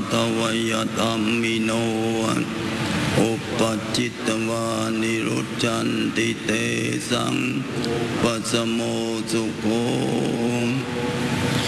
ตวยธัมมิโนอุปจิตตวานิรุจจันติเตสังปัสสโมสุโข